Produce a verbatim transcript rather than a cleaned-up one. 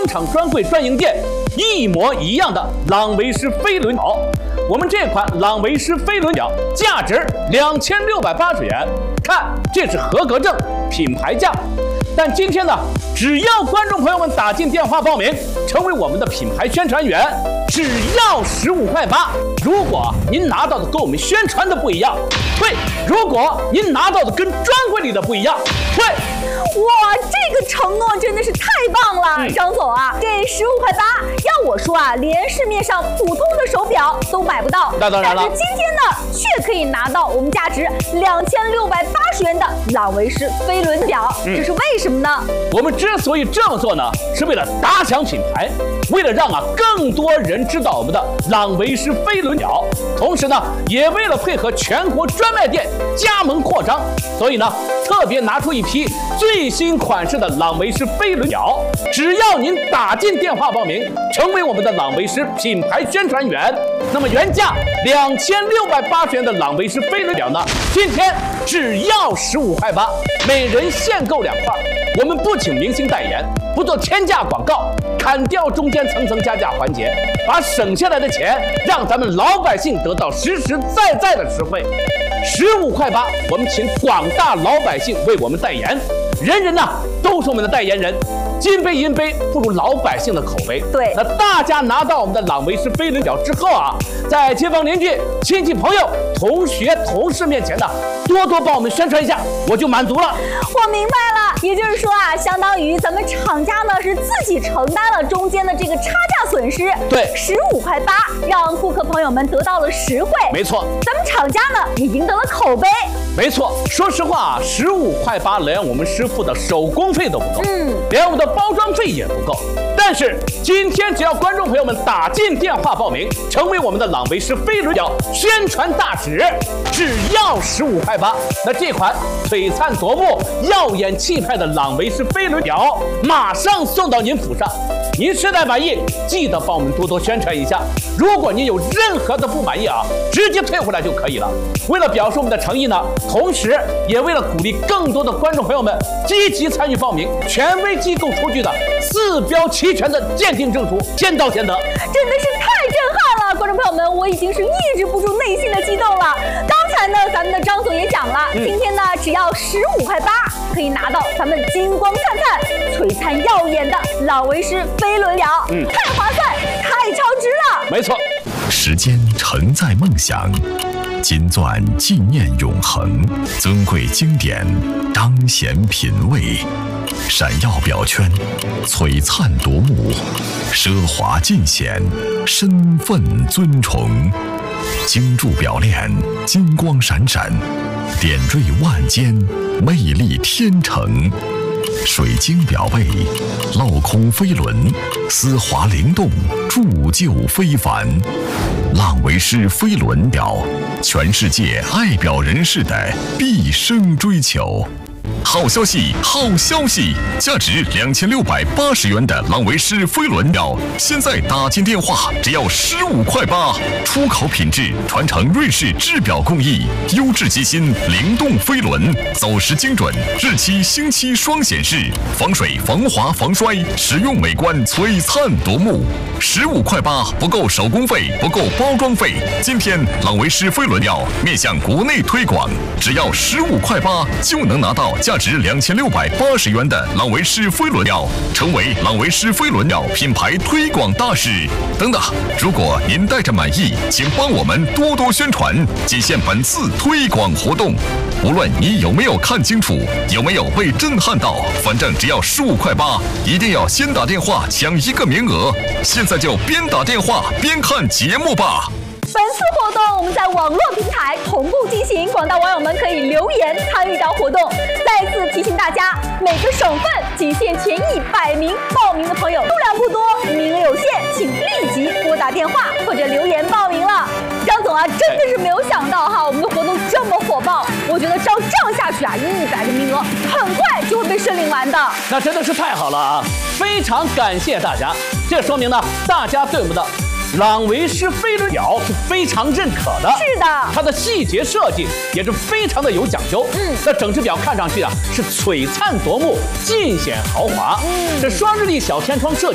厂专柜专营店一模一样的朗维诗飞轮表。我们这款朗维诗飞轮表价值两千六百八十元，看这是合格证，品牌价。但今天呢，只要观众朋友们打进电话报名，成为我们的品牌宣传员，只要十五块八。如果您拿到的跟我们宣传的不一样，退；如果您拿到的跟专柜里的不一样，退。 哇，这个承诺真的是太棒了，嗯、张总啊，这十五块八，要我说啊，连市面上普通的手表都买不到。 那当然了， 但是今天呢，却可以拿到我们价值两千六百八十元的朗维诗飞轮表，嗯、这是为什么呢？ 我们之所以这么做呢，是为了打响品牌，为了让啊更多人知道我们的朗维诗飞轮表，同时呢，也为了配合全国专卖店加盟扩张，所以呢，特别拿出一批最新款式的朗维诗飞轮表。只要您打进电话报名，成为我们的朗维诗品牌宣传员，那么原价两千六百八十元的朗维诗飞轮表呢，今天只要十五块八，每人限购两块。我们不请明星代言，不做天价广告，砍掉中间层层加价环节，把省下来的钱让咱们老百姓得到实实在在的实惠。十五块八，我们请广大老百姓为我们代言，人人呢都是我们的代言人。金杯银杯不如老百姓的口碑。 对， 那大家拿到我们的朗维诗飞轮表之后啊，在街坊邻居、亲戚朋友、同学、同事面前呢，多多帮我们宣传一下，我就满足了。 我明白了，也就是说啊，相当于咱们厂家呢是自己承担了中间的这个差价损失。 对， 十五块八，让顾客朋友们得到了实惠。 没错， 咱们厂家呢也赢得了口碑。 没错，说实话啊，十五块八连我们师傅的手工费都不够， 嗯， 连我们的包装费也不够。但是今天只要观众朋友们打进电话报名，成为我们的朗维诗飞轮表宣传大使，只要十五块八，那这款璀璨夺目、耀眼气派的朗维诗飞轮表马上送到您府上。您实在满意，记得帮我们多多宣传一下。如果您有任何的不满意啊，直接退回来就可以了。为了表示我们的诚意呢，同时也为了鼓励更多的观众朋友们积极参与报名，权威机构出具的四标齐全的鉴定证书，先到先得。 真的是太震撼了，观众朋友们，我已经是抑制不住内心的激动了。刚才呢，咱们的张总也讲了，嗯、今天呢只要十五块八，可以拿到咱们金光灿灿、璀璨耀眼的朗维诗飞轮表，嗯，太划算，太超值了。 没错， 时间承载梦想，金钻纪念永恒，尊贵经典彰显品味，闪耀表圈璀璨夺目，奢华尽显身份尊崇，精铸表链金光闪闪，点缀万间魅力天成，水晶表背镂空飞轮，丝滑灵动铸就非凡。朗维诗飞轮表，全世界爱表人士的毕生追求。好消息，好消息！价值两千六百八十元的朗维诗飞轮表，现在打进电话只要十五块八，出口品质，传承瑞士制表工艺，优质机芯，灵动飞轮，走时精准，日期星期双显示，防水、防滑、防摔，实用美观，璀璨夺目。十五块八不够手工费，不够包装费。今天朗维诗飞轮表面向国内推广，只要十五块八就能拿到价值两千六百八十元的朗维诗飞轮表，成为朗维诗飞轮表品牌推广大使。等等，如果您带着满意，请帮我们多多宣传，仅限本次推广活动。无论你有没有看清楚，有没有被震撼到，反正只要十五块八，一定要先打电话抢一个名额。现在就边打电话边看节目吧。 本次活动我们在网络平台同步进行，广大网友们可以留言参与到活动。再次提醒大家，每个省份仅限前一百名报名的朋友，数量不多，名额有限，请立即拨打电话或者留言报名了。张总啊，真的是没有想到哈，我们的活动这么火爆，我觉得照这样下去啊，一百个名额很快就会被设领完的。 那真的是太好了啊！非常感谢大家，这说明呢，大家对我们的朗维诗飞轮表是非常认可的。 是的， 它的细节设计也是非常的有讲究。嗯，那整只表看上去啊是璀璨夺目，尽显豪华。嗯，这双日历小天窗设计